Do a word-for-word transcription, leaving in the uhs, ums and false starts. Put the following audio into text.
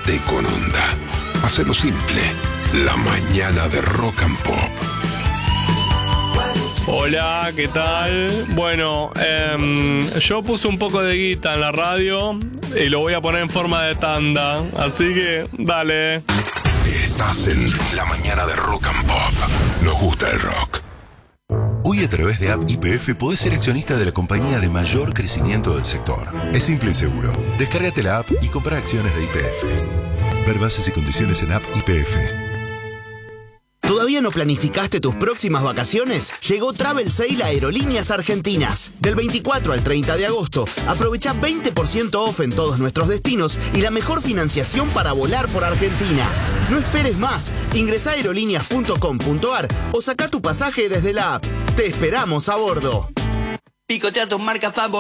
levántate con onda. Hacelo simple. La mañana de Rock and Pop. Hola, ¿qué tal? Bueno, eh, yo puse un poco de guita en la radio y lo voy a poner en forma de tanda. Así que, dale. Estás en la mañana de Rock and Pop. Nos gusta el rock. Hoy a través de App Y P F podés ser accionista de la compañía de mayor crecimiento del sector. Es simple y seguro. Descárgate la app y compra acciones de Y P F. Ver bases y condiciones en App Y P F. ¿Todavía no planificaste tus próximas vacaciones? Llegó Travel Sale a Aerolíneas Argentinas. Del veinticuatro al treinta de agosto, aprovecha veinte por ciento off en todos nuestros destinos y la mejor financiación para volar por Argentina. No esperes más. Ingresá a aerolíneas punto com punto ar o saca tu pasaje desde la app. Te esperamos a bordo. Picotea tus marcas favoritas.